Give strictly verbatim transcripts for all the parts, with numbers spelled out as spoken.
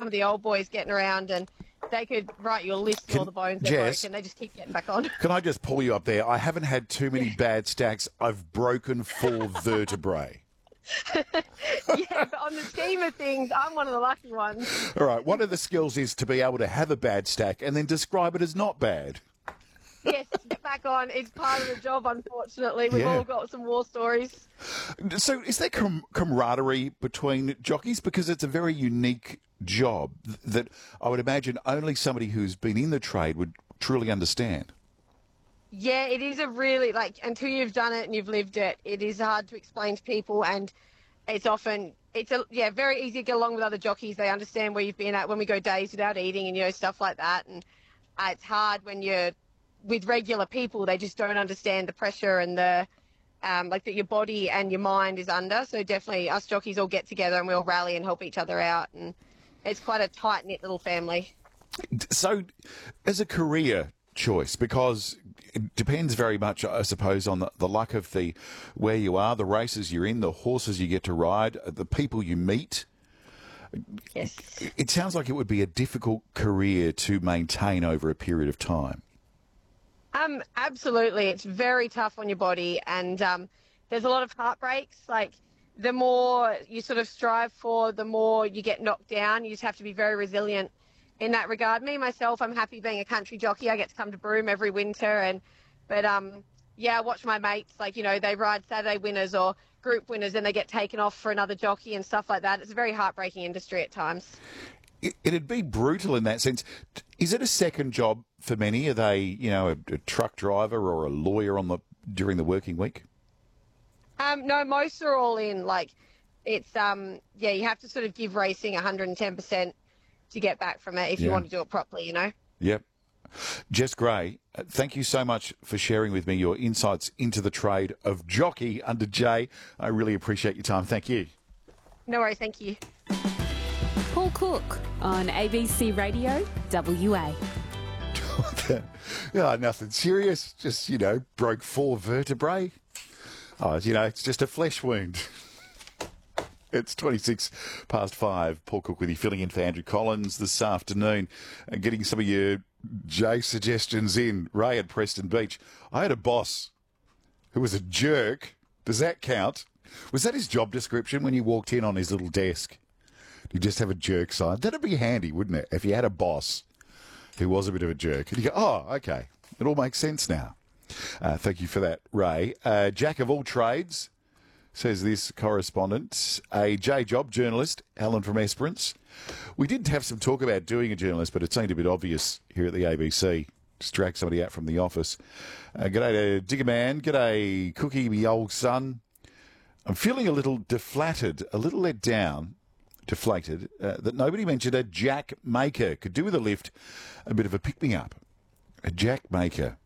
some of the old boys getting around, and they could write you a list of all the bones they Jess, broke, and they just keep getting back on. Can I just pull you up there? I haven't had too many bad stacks. I've broken four vertebrae. Yeah, but on the scheme of things, I'm one of the lucky ones. All right, one of the skills is to be able to have a bad stack and then describe it as not bad. Yes, get back on. It's part of the job, unfortunately. We've Yeah. all got some war stories. So is there com- camaraderie between jockeys? Because it's a very unique job that I would imagine only somebody who's been in the trade would truly understand. Yeah, it is a really, like, until you've done it and you've lived it, it is hard to explain to people, and it's often, it's a, yeah, very easy to get along with other jockeys. They understand where you've been at when we go days without eating and, you know, stuff like that. And uh, it's hard when you're with regular people. They just don't understand the pressure and the, um, like, that your body and your mind is under. So definitely us jockeys all get together and we all rally and help each other out. And it's quite a tight-knit little family. So as a career choice, because it depends very much, I suppose, on the, the luck of the where you are, the races you're in, the horses you get to ride, the people you meet. Yes. It sounds like it would be a difficult career to maintain over a period of time. Um, absolutely. It's very tough on your body, and um, there's a lot of heartbreaks. Like, the more you sort of strive for, the more you get knocked down. You just have to be very resilient in that regard. Me, myself, I'm happy being a country jockey. I get to come to Broome every winter, and but um, yeah, I watch my mates, like, you know, they ride Saturday winners or group winners, and they get taken off for another jockey and stuff like that. It's a very heartbreaking industry at times. It, it'd be brutal in that sense. Is it a second job for many? Are they, you know, a, a truck driver or a lawyer on the during the working week? Um, no, most are all in. Like, it's um, yeah, you have to sort of give racing one hundred ten percent to get back from it if you Yeah. want to do it properly, you know. Yep. Jess Gray, uh, thank you so much for sharing with me your insights into the trade of jockey under Jay. I really appreciate your time. Thank you. No worries, thank you. Paul Cook on A B C Radio W A. Yeah, nothing serious. Just, you know, broke four vertebrae. Oh, you know, it's just a flesh wound. It's twenty-six past five. Paul Cook with you, filling in for Andrew Collins this afternoon and getting some of your J suggestions in. Ray at Preston Beach. I had a boss who was a jerk. Does that count? Was that his job description when you walked in on his little desk? You just have a jerk sign. That'd be handy, wouldn't it? If you had a boss who was a bit of a jerk. And you go, oh, okay. It all makes sense now. Uh, thank you for that, Ray. Uh, Jack of all trades, says this correspondent. A J job journalist, Helen from Esperance. We did have some talk about doing a journalist, but it seemed a bit obvious here at the A B C. Just drag somebody out from the office. Uh, g'day to Digger Man. G'day, Cookie, me old son. I'm feeling a little deflated, a little let down, deflated, uh, that nobody mentioned a Jack Maker. Could do with a lift, a bit of a pick-me-up. A Jack Maker.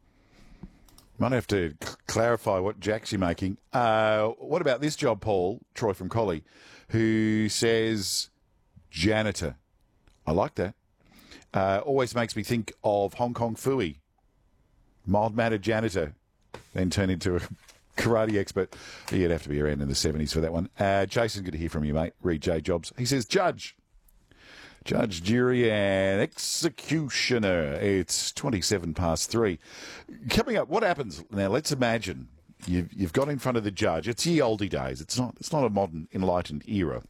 Might have to c- clarify what jacks you're making. Uh, what about this job, Paul, Troy from Collie, who says janitor. I like that. Uh, always makes me think of Hong Kong Phooey. Mild-mannered janitor, then turn into a karate expert. You'd have to be around in the seventies for that one. Uh, Jason, good to hear from you, mate. Read J Jobs. He says judge. Judge, jury, and executioner. It's twenty-seven past three. Coming up, what happens now? Let's imagine you've you've got in front of the judge. It's the oldie days. It's not. It's not a modern, enlightened era.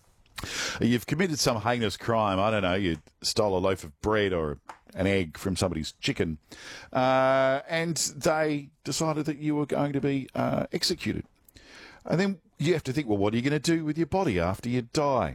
You've committed some heinous crime. I don't know. You stole a loaf of bread or an egg from somebody's chicken, uh, and they decided that you were going to be uh, executed. And then you have to think, well, what are you going to do with your body after you die?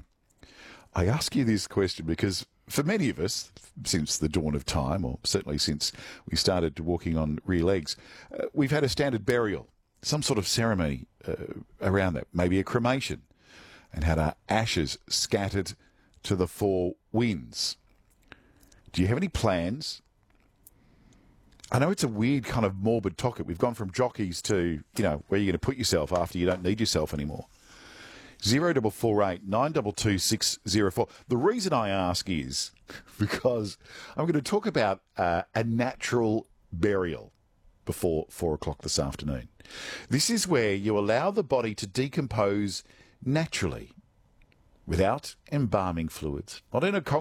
I ask you this question because for many of us, since the dawn of time, or certainly since we started walking on rear legs, uh, we've had a standard burial, some sort of ceremony uh, around that, maybe a cremation, and had our ashes scattered to the four winds. Do you have any plans? I know it's a weird kind of morbid topic. We've gone from jockeys to, you know, where you're going to put yourself after you don't need yourself anymore. Zero double four eight nine double two six zero four. The reason I ask is because I'm going to talk about uh, a natural burial before four o'clock this afternoon. This is where you allow the body to decompose naturally without embalming fluids, not in a